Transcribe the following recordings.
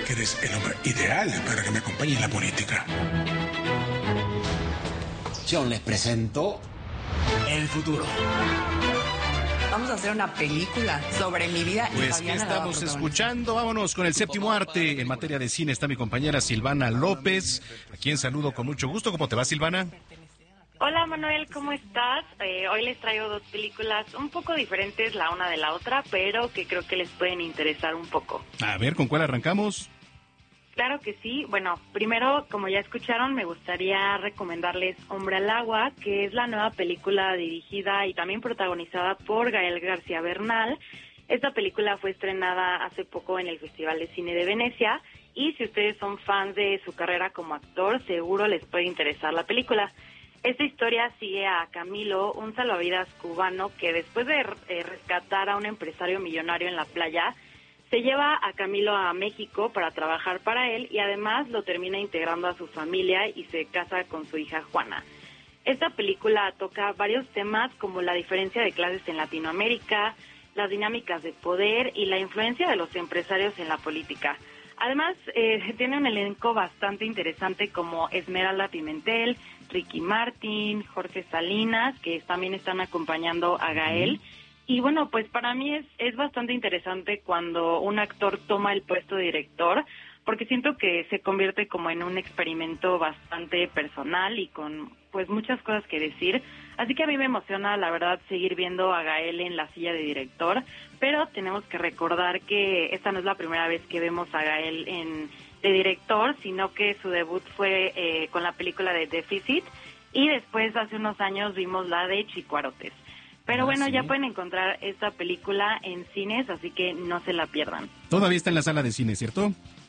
que eres el hombre ideal para que me acompañe en la política. Yo les presento el futuro. Vamos a hacer una película sobre mi vida. Pues, ¿qué estamos escuchando? Vámonos con el séptimo arte. En materia de cine está mi compañera Silvana López, a quien saludo con mucho gusto. ¿Cómo te va, Silvana? Hola, Manuel, ¿cómo estás? Hoy les traigo dos películas un poco diferentes la una de la otra, pero que creo que les pueden interesar un poco. A ver, ¿con cuál arrancamos? Claro que sí. Bueno, primero, como ya escucharon, me gustaría recomendarles Hombre al Agua, que es la nueva película dirigida y también protagonizada por Gael García Bernal. Esta película fue estrenada hace poco en el Festival de Cine de Venecia y si ustedes son fans de su carrera como actor, seguro les puede interesar la película. Esta historia sigue a Camilo, un salvavidas cubano que después de rescatar a un empresario millonario en la playa, se lleva a Camilo a México para trabajar para él y además lo termina integrando a su familia y se casa con su hija Juana. Esta película toca varios temas como la diferencia de clases en Latinoamérica, las dinámicas de poder y la influencia de los empresarios en la política. Además, tiene un elenco bastante interesante como Esmeralda Pimentel, Ricky Martin, Jorge Salinas, que también están acompañando a Gael. Y bueno, pues para mí es bastante interesante cuando un actor toma el puesto de director, porque siento que se convierte como en un experimento bastante personal y con pues muchas cosas que decir. Así que a mí me emociona, la verdad, seguir viendo a Gael en la silla de director, pero tenemos que recordar que esta no es la primera vez que vemos a Gael de director, sino que su debut fue con la película de Déficit y después hace unos años vimos la de Chicuarotes. Pero bueno, ¿sí? Ya pueden encontrar esta película en cines, así que no se la pierdan. Todavía está en la sala de cine, ¿cierto?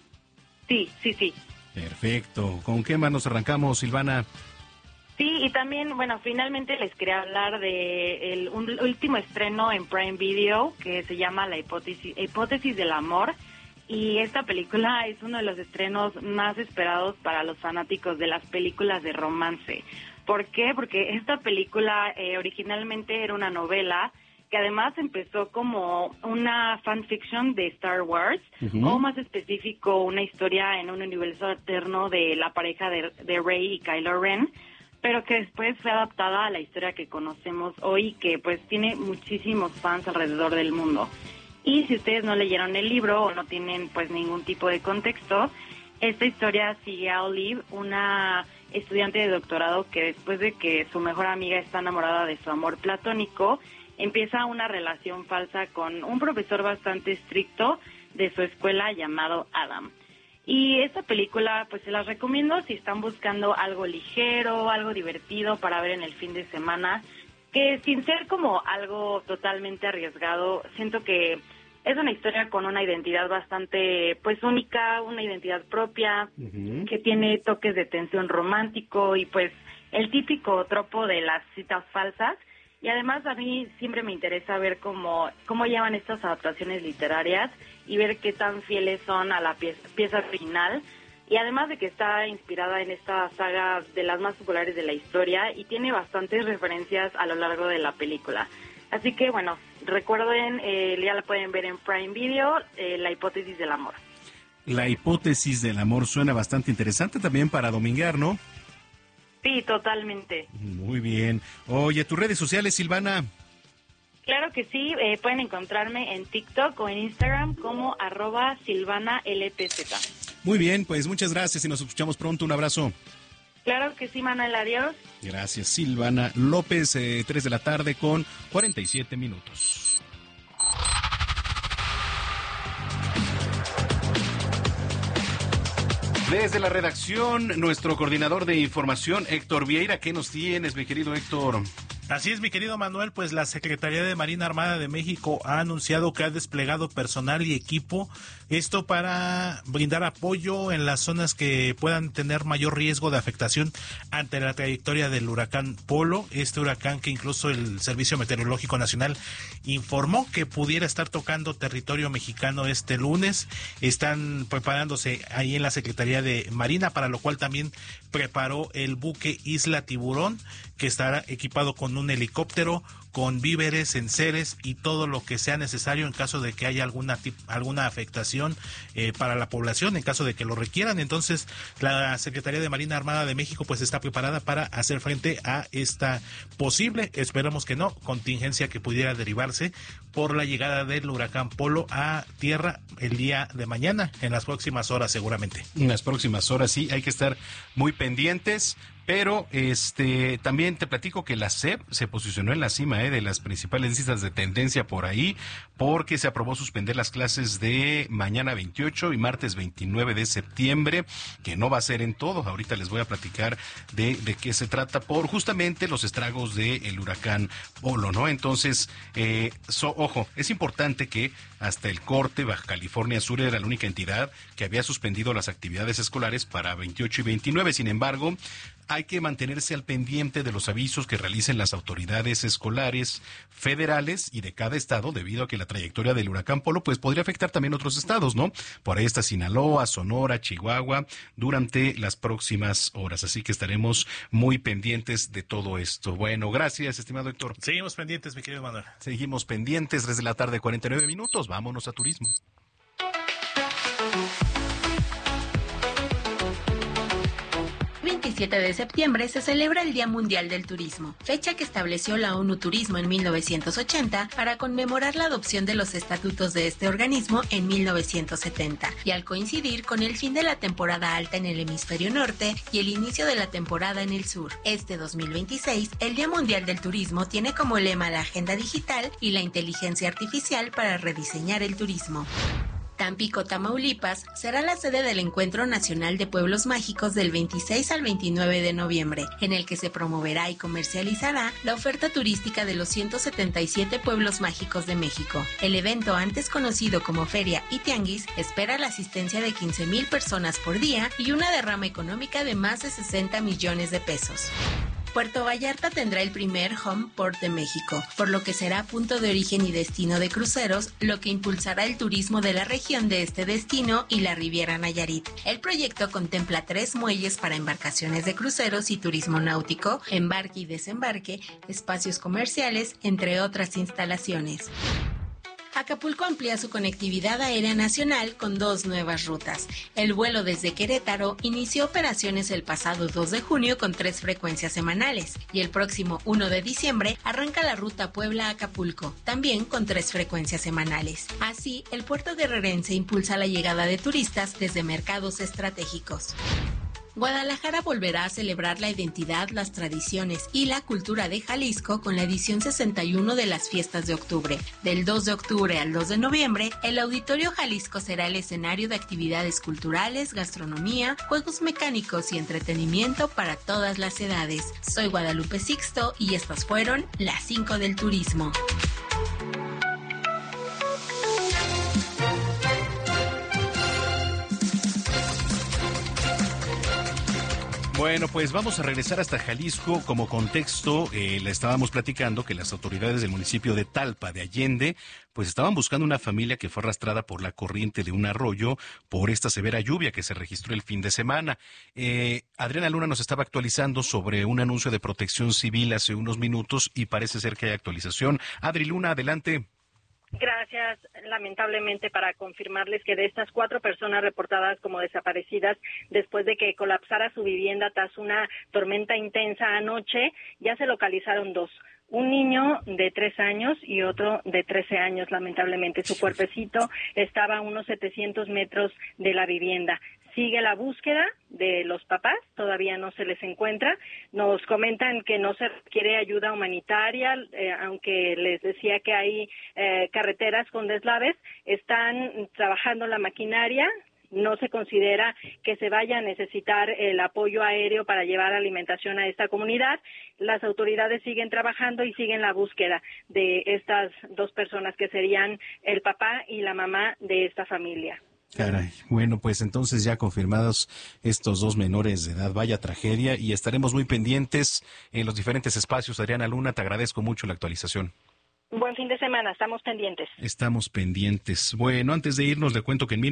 Sí. Perfecto. ¿Con qué más nos arrancamos, Silvana? Sí, y también, bueno, finalmente les quería hablar de un último estreno en Prime Video que se llama La Hipótesis del Amor. Y esta película es uno de los estrenos más esperados para los fanáticos de las películas de romance. ¿Por qué? Porque esta película originalmente era una novela que además empezó como una fanfiction de Star Wars, o más específico, una historia en un universo alterno de la pareja de Rey y Kylo Ren, pero que después fue adaptada a la historia que conocemos hoy, que pues tiene muchísimos fans alrededor del mundo. Y si ustedes no leyeron el libro o no tienen pues ningún tipo de contexto, esta historia sigue a Olive, una estudiante de doctorado que después de que su mejor amiga está enamorada de su amor platónico, empieza una relación falsa con un profesor bastante estricto de su escuela llamado Adam. Y esta película pues se las recomiendo si están buscando algo ligero, algo divertido para ver en el fin de semana, que sin ser como algo totalmente arriesgado, siento que es una historia con una identidad bastante, pues, única, una identidad propia, que tiene toques de tensión romántico y, pues, el típico tropo de las citas falsas. Y además a mí siempre me interesa ver cómo llevan estas adaptaciones literarias y ver qué tan fieles son a la pieza original. Y además de que está inspirada en esta saga de las más populares de la historia y tiene bastantes referencias a lo largo de la película. Así que, bueno, recuerden, ya la pueden ver en Prime Video, La Hipótesis del Amor. La Hipótesis del Amor suena bastante interesante también para dominguear, ¿no? Sí, totalmente. Muy bien. Oye, ¿tus redes sociales, Silvana? Claro que sí, pueden encontrarme en TikTok o en Instagram como @SilvanaLPZ. Muy bien, pues muchas gracias y nos escuchamos pronto. Un abrazo. Claro que sí, Manuel, adiós. Gracias, Silvana López, 3 de la tarde con 47 minutos. Desde la redacción, nuestro coordinador de información, Héctor Vieira. ¿Qué nos tienes, mi querido Héctor? Así es, mi querido Manuel, pues la Secretaría de Marina Armada de México ha anunciado que ha desplegado personal y equipo, esto para brindar apoyo en las zonas que puedan tener mayor riesgo de afectación ante la trayectoria del huracán Polo, este huracán que incluso el Servicio Meteorológico Nacional informó que pudiera estar tocando territorio mexicano este lunes. Están preparándose ahí en la Secretaría de Marina, para lo cual también preparó el buque Isla Tiburón, que estará equipado con un helicóptero, con víveres, enseres y todo lo que sea necesario en caso de que haya alguna afectación para la población, en caso de que lo requieran. Entonces, la Secretaría de Marina Armada de México pues está preparada para hacer frente a esta posible, esperamos que no, contingencia que pudiera derivarse por la llegada del huracán Polo a tierra el día de mañana, en las próximas horas seguramente. En las próximas horas, sí, hay que estar muy pendientes. Pero también te platico que la SEP se posicionó en la cima de las principales listas de tendencia por ahí, porque se aprobó suspender las clases de mañana 28 y martes 29 de septiembre, que no va a ser en todo. Ahorita les voy a platicar de qué se trata por justamente los estragos del huracán Polo, ¿no? Entonces, ojo, es importante que hasta el corte Baja California Sur era la única entidad que había suspendido las actividades escolares para 28 y 29. Sin embargo, hay que mantenerse al pendiente de los avisos que realicen las autoridades escolares federales y de cada estado, debido a que la trayectoria del huracán Polo pues podría afectar también otros estados, ¿no? Por ahí está Sinaloa, Sonora, Chihuahua, durante las próximas horas. Así que estaremos muy pendientes de todo esto. Bueno, gracias, estimado Héctor. Seguimos pendientes, mi querido Manuel. Seguimos pendientes, 3 de la tarde, 49 minutos. Vámonos a turismo. El 27 de septiembre se celebra el Día Mundial del Turismo, fecha que estableció la ONU Turismo en 1980 para conmemorar la adopción de los estatutos de este organismo en 1970, y al coincidir con el fin de la temporada alta en el hemisferio norte y el inicio de la temporada en el sur. Este 2026, el Día Mundial del Turismo tiene como lema la agenda digital y la inteligencia artificial para rediseñar el turismo. Tampico, Tamaulipas, será la sede del Encuentro Nacional de Pueblos Mágicos del 26 al 29 de noviembre, en el que se promoverá y comercializará la oferta turística de los 177 pueblos mágicos de México. El evento, antes conocido como Feria y Tianguis, espera la asistencia de 15,000 personas por día y una derrama económica de más de 60 millones de pesos. Puerto Vallarta tendrá el primer home port de México, por lo que será punto de origen y destino de cruceros, lo que impulsará el turismo de la región de este destino y la Riviera Nayarit. El proyecto contempla 3 muelles para embarcaciones de cruceros y turismo náutico, embarque y desembarque, espacios comerciales, entre otras instalaciones. Acapulco amplía su conectividad aérea nacional con 2 nuevas rutas. El vuelo desde Querétaro inició operaciones el pasado 2 de junio con 3 frecuencias semanales, y el próximo 1 de diciembre arranca la ruta Puebla-Acapulco, también con 3 frecuencias semanales. Así, el puerto guerrerense impulsa la llegada de turistas desde mercados estratégicos. Guadalajara volverá a celebrar la identidad, las tradiciones y la cultura de Jalisco con la edición 61 de las Fiestas de Octubre. Del 2 de octubre al 2 de noviembre, el Auditorio Jalisco será el escenario de actividades culturales, gastronomía, juegos mecánicos y entretenimiento para todas las edades. Soy Guadalupe Sixto y estas fueron las 5 del turismo. Bueno, pues vamos a regresar hasta Jalisco. Como contexto, le estábamos platicando que las autoridades del municipio de Talpa de Allende pues estaban buscando una familia que fue arrastrada por la corriente de un arroyo por esta severa lluvia que se registró el fin de semana. Adriana Luna nos estaba actualizando sobre un anuncio de Protección Civil hace unos minutos y parece ser que hay actualización. Adri Luna, adelante. Gracias. Lamentablemente, para confirmarles que de estas 4 personas reportadas como desaparecidas después de que colapsara su vivienda tras una tormenta intensa anoche, ya se localizaron 2. Un niño de 3 años y otro de 13 años, lamentablemente. Su cuerpecito estaba a unos 700 metros de la vivienda. Sigue la búsqueda de los papás, todavía no se les encuentra. Nos comentan que no se requiere ayuda humanitaria, aunque les decía que hay carreteras con deslaves. Están trabajando la maquinaria. No se considera que se vaya a necesitar el apoyo aéreo para llevar alimentación a esta comunidad. Las autoridades siguen trabajando y siguen la búsqueda de estas 2 personas que serían el papá y la mamá de esta familia. Caray, bueno, pues entonces ya confirmados estos 2 menores de edad, vaya tragedia, y estaremos muy pendientes en los diferentes espacios. Adriana Luna, te agradezco mucho la actualización. Buen fin de semana, estamos pendientes. Estamos pendientes. Bueno, antes de irnos le cuento que en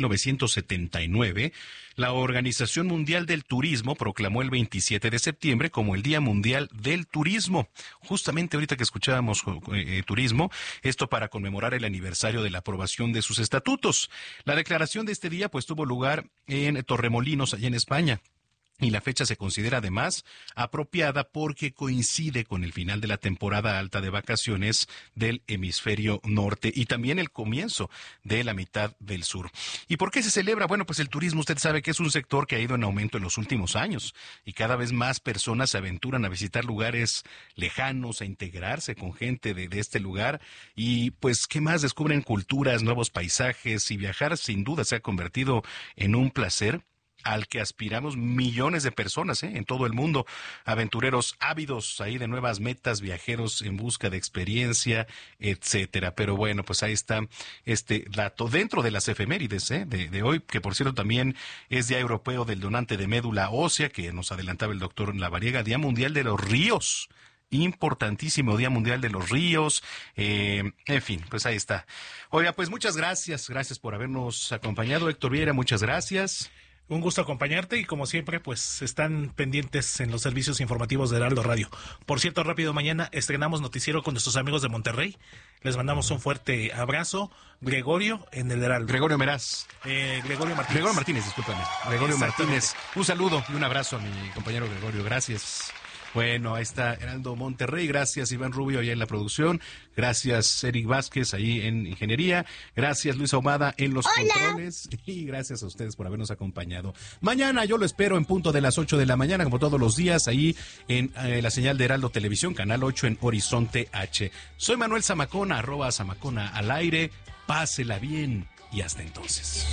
1979 la Organización Mundial del Turismo proclamó el 27 de septiembre como el Día Mundial del Turismo. Justamente ahorita que escuchábamos turismo, esto para conmemorar el aniversario de la aprobación de sus estatutos. La declaración de este día pues tuvo lugar en Torremolinos, allá en España. Y la fecha se considera además apropiada porque coincide con el final de la temporada alta de vacaciones del hemisferio norte y también el comienzo de la mitad del sur. ¿Y por qué se celebra? Bueno, pues el turismo, usted sabe que es un sector que ha ido en aumento en los últimos años y cada vez más personas se aventuran a visitar lugares lejanos, a integrarse con gente de este lugar y pues qué más, descubren culturas, nuevos paisajes y viajar sin duda se ha convertido en un placer al que aspiramos millones de personas en todo el mundo, aventureros ávidos ahí de nuevas metas, viajeros en busca de experiencia, etcétera. Pero bueno, pues ahí está este dato dentro de las efemérides de hoy, que por cierto también es Día Europeo del Donante de Médula Ósea, que nos adelantaba el doctor Lavariega, Día Mundial de los Ríos. Importantísimo Día Mundial de los Ríos, en fin, pues ahí está. Oiga, pues muchas gracias por habernos acompañado, Héctor Vieira, muchas gracias. Un gusto acompañarte y como siempre pues están pendientes en los servicios informativos de Heraldo Radio. Por cierto, rápido, mañana estrenamos noticiero con nuestros amigos de Monterrey. Les mandamos un fuerte abrazo. Gregorio en el Heraldo. Gregorio Meraz. Gregorio Martínez. Gregorio Martínez, discúlpame. Gregorio Martínez. Un saludo y un abrazo a mi compañero Gregorio. Gracias. Bueno, ahí está Heraldo Monterrey. Gracias, Iván Rubio, allá en la producción. Gracias, Eric Vázquez, ahí en Ingeniería. Gracias, Luis Ahumada, en los controles. Y gracias a ustedes por habernos acompañado. Mañana yo lo espero en punto de las 8 de la mañana, como todos los días, ahí en la señal de Heraldo Televisión, Canal 8 en Horizonte H. Soy Manuel Zamacona, @Zamacona al aire. Pásela bien y hasta entonces.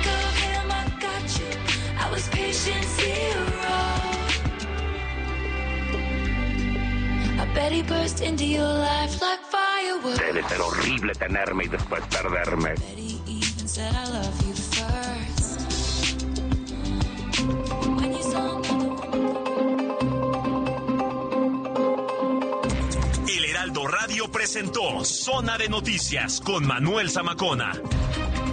Debe ser horrible tenerme y después perderme. El Heraldo Radio presentó Zona de Noticias con Manuel Zamacona.